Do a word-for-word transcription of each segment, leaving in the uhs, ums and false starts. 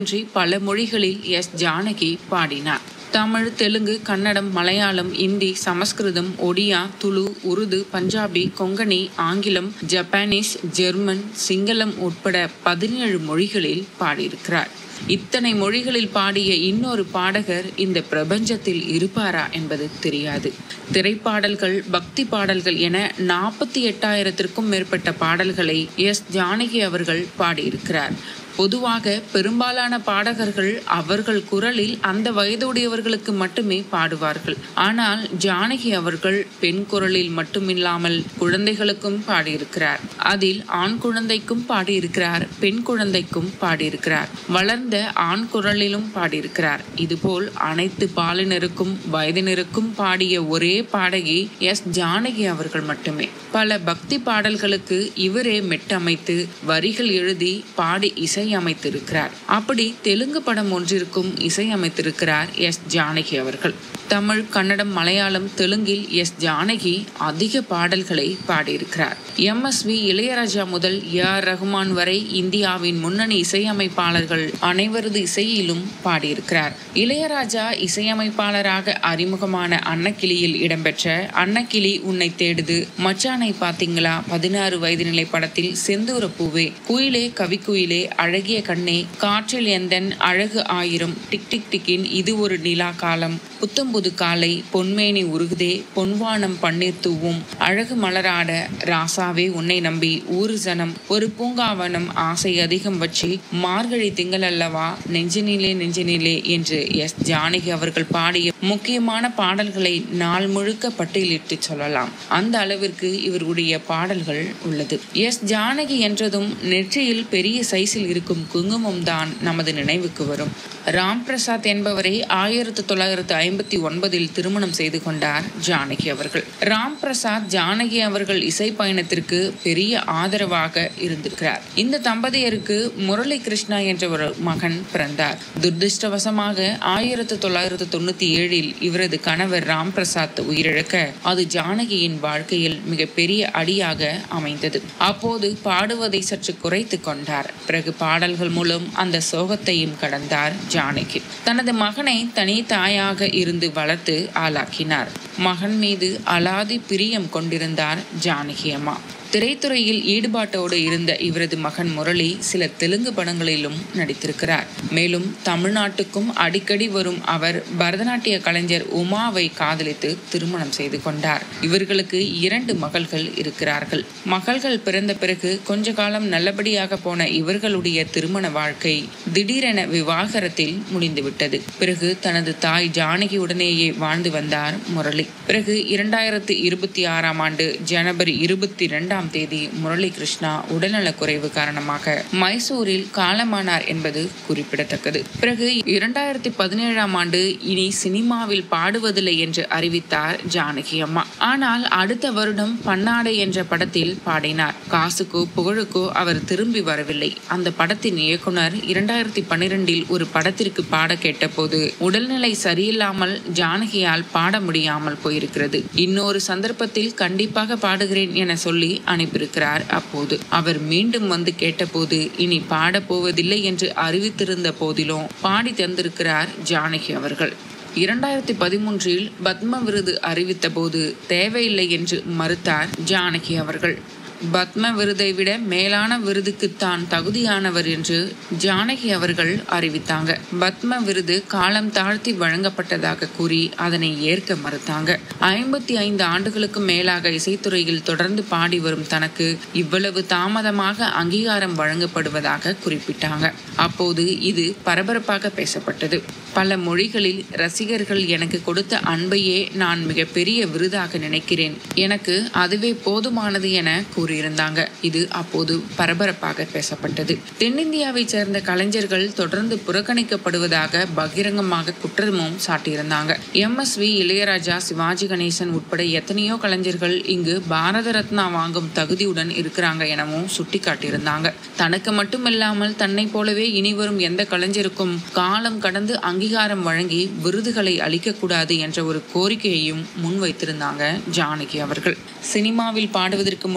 இன்றி பல மொழிகளில் எஸ் ஜானகி பாடினார். தமிழ், தெலுங்கு, கன்னடம், மலையாளம், இந்தி, சமஸ்கிருதம், ஒடியா, துளு, உருது, பஞ்சாபி, கொங்கணி, ஆங்கிலம், ஜப்பானீஸ், ஜெர்மன், சிங்களம் உட்பட பதினேழு மொழிகளில் பாடியிருக்கிறார். இத்தனை மொழிகளில் பாடிய இன்னொரு பாடகர் இந்த பிரபஞ்சத்தில் இருப்பாரா என்பது தெரியாது. திரைப்பாடல்கள், பக்தி பாடல்கள் என நாற்பத்தி எட்டாயிரத்திற்கும் மேற்பட்ட பாடல்களை எஸ் ஜானகி அவர்கள் பாடியிருக்கிறார். பொதுவாக பெரும்பாலான பாடகர்கள் அவர்கள் குரலில் அந்த வயதுடையவர்களுக்கு மட்டுமே பாடுவார்கள். ஆனால் ஜானகி அவர்கள் பெண் குரலில் மட்டுமில்லாமல் குழந்தைகளுக்கும் பாடியிருக்கிறார். அதில் ஆண் குழந்தைக்கும் பாடியிருக்கிறார், பெண் குழந்தைக்கும் பாடியிருக்கிறார், வளர்ந்த ஆண் குரலிலும் பாடியிருக்கிறார். இதுபோல் அனைத்து பாலினருக்கும் வயதினருக்கும் பாடிய ஒரே பாடகி எஸ் ஜானகி அவர்கள் மட்டுமே. பல பக்தி பாடல்களுக்கு இவரே மெட்டமைத்து வரிகள் எழுதி பாடி இசை அமைத்திருக்கிறார். அப்படி தெலுங்கு படம் ஒன்றிற்கும் இசை அமைத்திருக்கிறார் எஸ் ஜானகி அவர்கள். தமிழ், கன்னடம், மலையாளம், தெலுங்கில் எஸ் ஜானகி அதிக பாடல்களை பாடியிருக்கிறார். எம் எஸ் வி இளையராஜா முதல் ஏ ஆர் ரஹ்மான் வரை இந்தியாவின் முன்னணி இசையமைப்பாளர்கள் அனைவரது இசையிலும் பாடியிருக்கிறார். இளையராஜா இசையமைப்பாளராக அறிமுகமான அன்னக்கிளியில் இடம்பெற்ற அன்னக்கிளி உன்னை தேடுது, மச்சானை பாத்தீங்களா, பதினாறு வயது நிலை படத்தில் செந்தூர பூவே, குயிலே கவிக்குயிலே, அழகிய கண்ணே, காற்றில் எந்தன் அழகு ஆயிரம், டிக் டிக் டிக்கின் இது ஒரு நிலா காலம், புத்தம்புது காலை, பொன்மேனி உருகுதே, பொன்வானம் பன்னீர் தூவும், அழகு மலராட, ராசாவே உன்னை நம்பி, ஊரு ஜனம், ஒரு பூங்காவனம், ஆசை அதிகம் வச்சு, மார்கழி திங்கள் அல்லவா, நெஞ்சினிலே நெஞ்சினிலே என்று எஸ் ஜானகி அவர்கள் பாடிய முக்கியமான பாடல்களை நாள் முழுக்க பட்டியலிட்டு சொல்லலாம். அந்த அளவிற்கு இவருடைய பாடல்கள் உள்ளது. எஸ் ஜானகி என்றதும் நெற்றியில் பெரிய சைஸில் இருக்கும் குங்குமம் தான் நமது நினைவுக்கு வரும். ராம் பிரசாத் என்பவரை ஆயிரத்தி தொள்ளாயிரத்தி ஐம்பத்தி ஒன்பதில் திருமணம் செய்து கொண்டார் ஜானகி அவர்கள். ராம் பிரசாத் ஜானகி அவர்கள் இசை பயணத்திற்கு பெரிய ஆதரவாக இருந்திருக்கிறார். இந்த தம்பதியருக்கு முரளி கிருஷ்ணா என்ற ஒரு மகன் பிறந்தார். துரதிருஷ்டவசமாக ஆயிரத்தி தொள்ளாயிரத்தி தொண்ணூத்தி ஏழில் இவரது கணவர் ராம் பிரசாத் உயிரிழக்க அது ஜானகியின் வாழ்க்கையில் மிக பெரிய அடியாக அமைந்தது. அப்போது பாடுவதை சற்று குறைத்து கொண்டார். பிறகு பாடல்கள் மூலம் அந்த சோகத்தையும் கடந்தார் ஜானகி. தனது மகனை தனி தாயாக இருந்து வளர்த்து ஆளாக்கினார். மகன் மீது அலாதி பிரியம் கொண்டிருந்தார் ஜானகி அம்மா. திரைத்துறையில் ஈடுபாட்டோடு இருந்த இவரது மகன் முரளி சில தெலுங்கு படங்களிலும் நடித்திருக்கிறார். மேலும் தமிழ்நாட்டுக்கும் அடிக்கடி வரும் அவர் பரதநாட்டிய கலைஞர் உமாவை காதலித்து திருமணம் செய்து கொண்டார். இவர்களுக்கு இரண்டு மகள்கள் இருக்கிறார்கள். மகள்கள் பிறந்த பிறகு கொஞ்ச காலம் நல்லபடியாக போன இவர்களுடைய திருமண வாழ்க்கை திடீரென விவாகரத்தில் முடிந்துவிட்டது. பிறகு தனது தாய் ஜானகியுடனேயே வாழ்ந்து வந்தார் முரளி. பிறகு இரண்டாயிரத்தி இருபத்தி ஆறாம் ஆண்டு ஜனவரி இருபத்தி இரண்டாம் தேதி முரளி கிருஷ்ணா உடல்நலக் குறைவு காரணமாக மைசூரில் காலமானார் என்பது குறிப்பிடத்தக்கது. பிறகு இரண்டாயிரத்தி பதினேழாம் ஆண்டு இனி சினிமாவில் பாடுவதில்லை என்று அறிவித்தார் ஜானகி அம்மா. ஆனால் அடுத்த வருடம் பன்னாடை என்ற படத்தில் பாடினார். காசுக்கோ புகழுக்கோ அவர் திரும்பி வரவில்லை. அந்த படத்தின் இயக்குனர் இரண்டாயிரத்தி பன்னிரெண்டில் ஒரு படத்திற்கு பாட கேட்டபோது உடல்நிலை சரியில்லாமல் ஜானகியால் பாட முடியாமல் போயிருக்கிறது. இன்னொரு சந்தர்ப்பத்தில் கண்டிப்பாக பாடுகிறேன் என சொல்லி அனுப்பியிருக்கிறார். அப்போது அவர் மீண்டும் வந்து கேட்டபோது இனி பாட போவதில்லை என்று அறிவித்திருந்த போதிலும் பாடி தந்திருக்கிறார் ஜானகி அவர்கள். இரண்டாயிரத்தி பதிமூன்றில் பத்ம விருது அறிவித்த போது தேவையில்லை என்று மறுத்தார் ஜானகி அவர்கள். பத்ம விருதை விட மேலான விருதுக்கு தான் தகுதியானவர் என்று ஜானகி அவர்கள் அறிவித்தாங்க. பத்ம விருது காலம் தாழ்த்தி வழங்கப்பட்டதாக கூறி அதனை ஏற்க மறுத்தாங்க. ஐம்பத்தி ஐந்து ஆண்டுகளுக்கு மேலாக இசைத்துறையில் தொடர்ந்து பாடி வரும் தனக்கு இவ்வளவு தாமதமாக அங்கீகாரம் வழங்கப்படுவதாக குறிப்பிட்டாங்க. அப்போது இது பரபரப்பாக பேசப்பட்டது. பல மொழிகளில் ரசிகர்கள் எனக்கு கொடுத்த அன்பையே நான் மிகப்பெரிய விருதாக நினைக்கிறேன். எனக்கு அதுவே போதுமானது என கூறி இருந்தாங்க. இது அப்போது பரபரப்பாக பேசப்பட்டது. தென்னிந்தியாவை சேர்ந்த கலைஞர்கள் தொடர்ந்து புறக்கணிக்கப்படுவதாக பகிரங்கமாக குற்றமும் சாட்டியிருந்தாங்க. M S we Ilaiyaraaja, Sivaji Ganesan உட்பட எத்தனையோ கலைஞர்கள் இங்கு பாரத ரத்னா வாங்கும் தகுதியுடன் இருக்கிறாங்க எனவும் சுட்டி காட்டியிருந்தாங்க. தனக்கு மட்டுமில்லாமல் தன்னை போலவே இனி வரும் எந்த கலைஞருக்கும் காலம் கடந்து அங்கீகாரம் வழங்கி விருதுகளை அளிக்கக்கூடாது என்ற ஒரு கோரிக்கையையும் முன்வைத்திருந்தாங்க ஜானகி அவர்கள். சினிமாவில் பாடுவதற்கு முன்னால்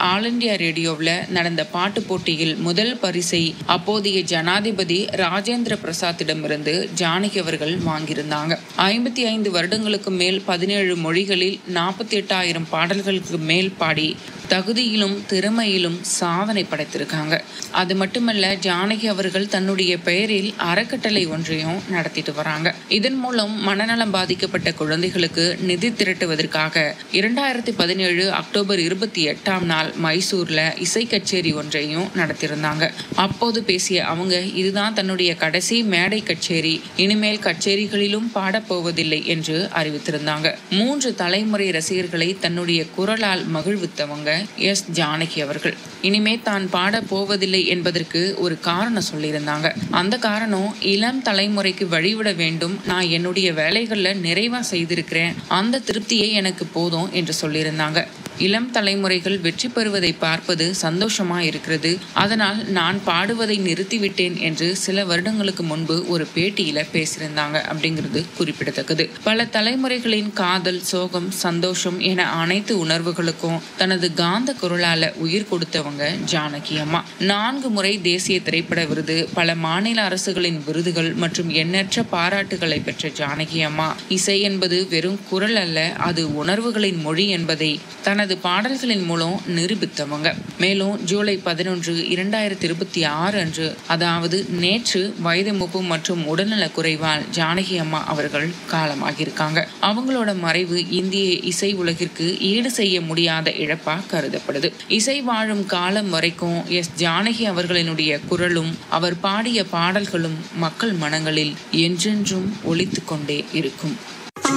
ஆல் இண்டியா ரேடியோவில் நடந்த பாட்டு போட்டியில் முதல் பரிசை அப்போதைய ஜனாதிபதி ராஜேந்திர பிரசாத்திடமிருந்து ஜானகி அவர்கள் வாங்கியிருந்தாங்க. ஐம்பத்தி ஐந்து வருடங்களுக்கு மேல் பதினேழு மொழிகளில் நாற்பத்தி எட்டாயிரம் பாடல்களுக்கு மேல் பாடி தகுதியிலும் திறமையிலும் சாதனை படைத்திருக்காங்க. அது மட்டுமல்ல, ஜானகி அவர்கள் தன்னுடைய பெயரில் அறக்கட்டளை ஒன்றையும் நடத்திட்டு வராங்க. இதன் மூலம் மனநலம் பாதிக்கப்பட்ட குழந்தைகளுக்கு நிதி திரட்டுவதற்காக இரண்டாயிரத்தி பதினேழு அக்டோபர் இருபத்தி எட்டாம் நாள் மைசூர்ல இசை கச்சேரி ஒன்றையும் நடத்தியிருந்தாங்க. அப்போது பேசிய அவங்க, இதுதான் தன்னுடைய கடைசி மேடை கச்சேரி, இனிமேல் கச்சேரிகளிலும் பாடப்போவதில்லை என்று அறிவித்திருந்தாங்க. மூன்று தலைமுறை ரசிகர்களை தன்னுடைய குரலால் மகிழ்வித்தவங்க எஸ் ஜானகி அவர்கள். இனிமே தான் பாட போவதில்லை என்பதற்கு ஒரு காரணம் சொல்லியிருந்தாங்க. அந்த காரணம், இளம் தலைமுறைக்கு வழிவிட வேண்டும், நான் என்னுடைய வேலைகள்ல நிறைவா செய்திருக்கிறேன், அந்த திருப்தியே எனக்கு போதும் என்று சொல்லியிருந்தாங்க. இளம் தலைமுறைகள் வெற்றி பெறுவதை பார்ப்பது சந்தோஷமா இருக்கிறது, அதனால் நான் பாடுவதை நிறுத்திவிட்டேன் என்று சில வருடங்களுக்கு முன்பு ஒரு பேட்டியில பேசியிருந்தாங்க அப்படிங்கிறது குறிப்பிடத்தக்கது. பல தலைமுறைகளின் காதல், சோகம், சந்தோஷம் என அனைத்து உணர்வுகளுக்கும் தனது காந்த குரலால உயிர் கொடுத்தவங்க ஜானகி அம்மா. நான்கு முறை தேசிய திரைப்பட விருது, பல மாநில அரசுகளின் விருதுகள் மற்றும் எண்ணற்ற பாராட்டுகளை பெற்ற ஜானகி அம்மா, இசை என்பது வெறும் குரல் அல்ல, அது உணர்வுகளின் மொழி என்பதை தனது பாடல்களின் மூலம் நிரூபித்தவங்க. மேலும் ஜூலை பதினொன்று இரண்டாயிரத்தி இருபத்தி ஆறு அன்று, அதாவது நேற்று, வயது மூப்பு மற்றும் உடல்நல குறைவால் ஜானகி அம்மா அவர்கள் காலமாகியிருக்காங்க. அவங்களோட மறைவு இந்திய இசை உலகிற்கு ஈடு செய்ய முடியாத இழப்பா கருதப்படுது. இசை வாழும் காலம் வரைக்கும் எஸ் ஜானகி அவர்களினுடைய குரலும் அவர் பாடிய பாடல்களும் மக்கள் மனங்களில் என்றென்றும் ஒலித்து கொண்டே இருக்கும்.